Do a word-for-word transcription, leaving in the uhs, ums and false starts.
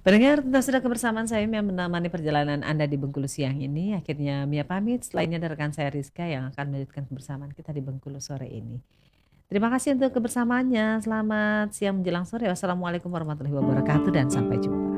Pendengar, tentu sudah kebersamaan saya yang menemani perjalanan Anda di Bengkulu siang ini. Akhirnya Mia pamit, selainnya dari rekan saya Rizka yang akan melanjutkan kebersamaan kita di Bengkulu sore ini. Terima kasih untuk kebersamaannya. Selamat siang menjelang sore. Wassalamualaikum warahmatullahi wabarakatuh dan sampai jumpa.